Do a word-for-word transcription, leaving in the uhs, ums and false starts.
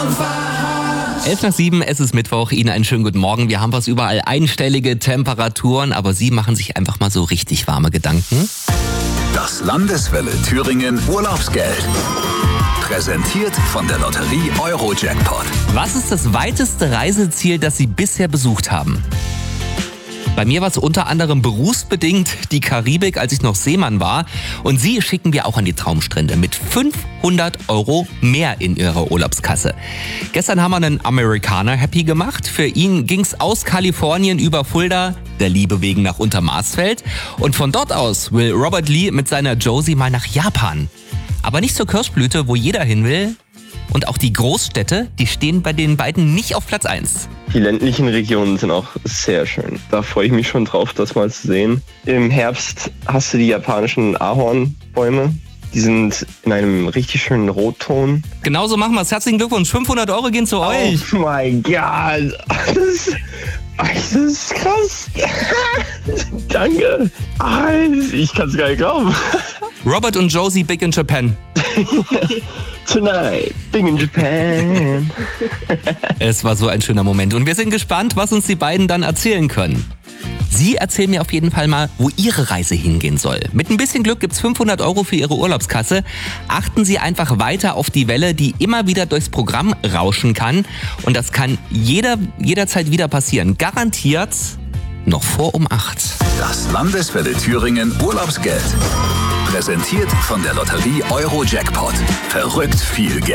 Elf nach sieben, es ist Mittwoch. Ihnen einen schönen guten Morgen. Wir haben fast überall einstellige Temperaturen, aber Sie machen sich einfach mal so richtig warme Gedanken. Das Landeswelle Thüringen Urlaubsgeld. Präsentiert von der Lotterie Euro-Jackpot. Was ist das weiteste Reiseziel, das Sie bisher besucht haben? Bei mir war es unter anderem berufsbedingt die Karibik, als ich noch Seemann war. Und Sie schicken wir auch an die Traumstrände mit fünfhundert Euro mehr in Ihre Urlaubskasse. Gestern haben wir einen Amerikaner happy gemacht. Für ihn ging's aus Kalifornien über Fulda, der Liebe wegen, nach Untermarsfeld. Und von dort aus will Robert Lee mit seiner Josie mal nach Japan. Aber nicht zur Kirschblüte, wo jeder hin will. Und auch die Großstädte, die stehen bei den beiden nicht auf Platz eins. Die ländlichen Regionen sind auch sehr schön. Da freue ich mich schon drauf, das mal zu sehen. Im Herbst hast du die japanischen Ahornbäume. Die sind in einem richtig schönen Rotton. Genauso machen wir es. Herzlichen Glückwunsch. fünfhundert Euro gehen zu euch. Oh mein Gott. Das ist, das ist krass. Danke. Ich kann es gar nicht glauben. Robert und Josie, Big in Japan. Tonight, Big in Japan. Es war so ein schöner Moment und wir sind gespannt, was uns die beiden dann erzählen können. Sie erzählen mir auf jeden Fall mal, wo Ihre Reise hingehen soll. Mit ein bisschen Glück gibt's fünfhundert Euro für Ihre Urlaubskasse. Achten Sie einfach weiter auf die Welle, die immer wieder durchs Programm rauschen kann. Und das kann jeder, jederzeit wieder passieren. Garantiert noch vor um acht. Das Landeswelle Thüringen Urlaubsgeld. Präsentiert von der Lotterie Euro-Jackpot. Verrückt viel Geld.